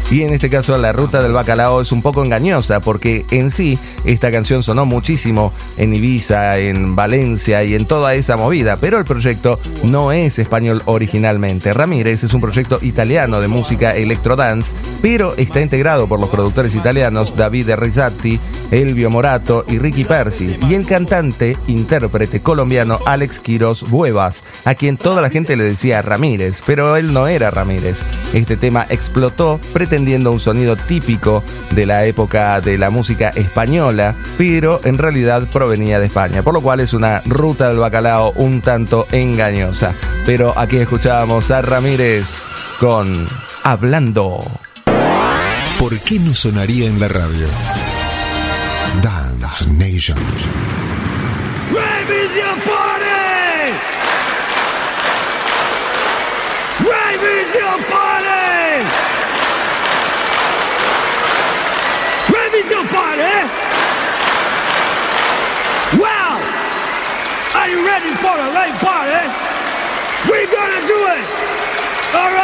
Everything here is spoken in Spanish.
Y en este caso La Ruta del Bacalao es un poco engañosa porque en sí esta canción sonó muchísimo en Ibiza, en Valencia y en toda esa movida, pero el proyecto no es español originalmente. Ramírez es un proyecto italiano de música electrodance, pero está integrado por los productores italianos Davide Rizzati, Elvio Morato y Ricky Percy, y el cantante, intérprete colombiano Alex Quiroz Buevas, a quien toda la gente le decía Ramírez, pero él no era Ramírez. Este tema explotó pretendiendo un sonido típico de la época de la música española, pero en realidad provenía de España, por lo cual es una ruta del bacalao un tanto engañosa. Pero aquí escuchábamos a Ramírez con Hablando. ¿Por qué no sonaría en la radio? Dance Nation. Rave is your party! Rave is your party! Rave is your party! Wow! Are you ready for a rave party? We're gonna do it! All right!